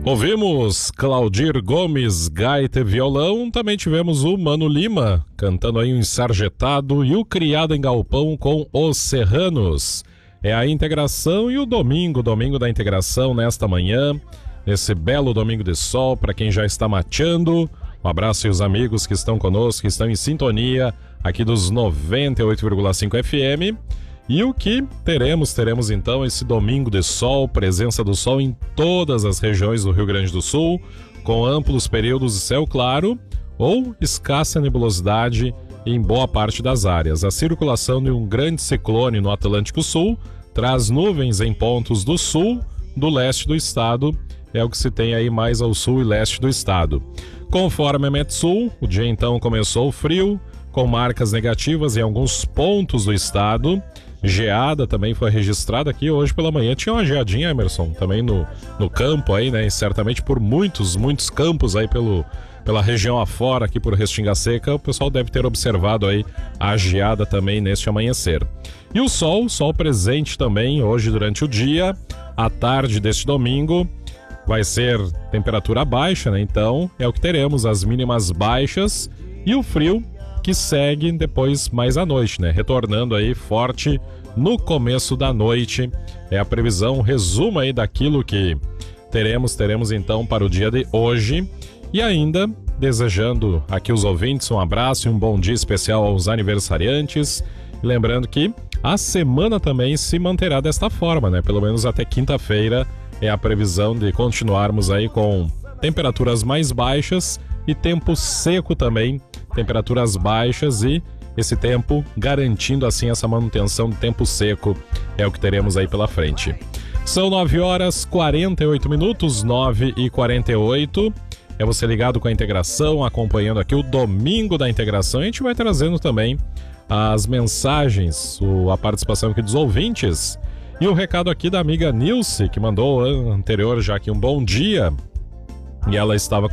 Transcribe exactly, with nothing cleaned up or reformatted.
Ouvimos Claudir Gomes, gaita e violão. Também tivemos o Mano Lima cantando aí um ensarjetado e o Criado em Galpão com Os Serranos. É a integração e o domingo, domingo da integração nesta manhã, nesse belo domingo de sol para quem já está mateando. Um abraço aos amigos que estão conosco, que estão em sintonia aqui dos noventa e oito vírgula cinco F M. E o que teremos? Teremos então esse domingo de sol, presença do sol em todas as regiões do Rio Grande do Sul, com amplos períodos de céu claro ou escassa nebulosidade em boa parte das áreas. A circulação de um grande ciclone no Atlântico Sul traz nuvens em pontos do sul, do leste do estado, é o que se tem aí mais ao sul e leste do estado. Conforme a Metsul, o dia então começou frio, com marcas negativas em alguns pontos do estado. Geada também foi registrada aqui hoje pela manhã. Tinha uma geadinha, Emerson, também no, no campo aí, né? E certamente por muitos, muitos campos aí pelo, pela região afora, aqui por Restinga Seca, o pessoal deve ter observado aí a geada também neste amanhecer. E o sol, sol presente também hoje durante o dia, à tarde deste domingo, vai ser temperatura baixa, né? Então é o que teremos, as mínimas baixas e o frio que segue depois mais à noite, né? Retornando aí forte no começo da noite. É a previsão, resumo aí daquilo que teremos, teremos então para o dia de hoje. E ainda desejando aqui os ouvintes um abraço e um bom dia especial aos aniversariantes. E lembrando que a semana também se manterá desta forma, né? Pelo menos até quinta-feira é a previsão de continuarmos aí com temperaturas mais baixas e tempo seco também. Temperaturas baixas e esse tempo garantindo assim essa manutenção de tempo seco é o que teremos aí pela frente. São nove horas e quarenta e oito minutos, nove e quarenta e oito. É você ligado com a integração, acompanhando aqui o domingo da integração. A gente vai trazendo também as mensagens, a participação aqui dos ouvintes e o recado aqui da amiga Nilce, que mandou anterior já aqui um bom dia. E ela estava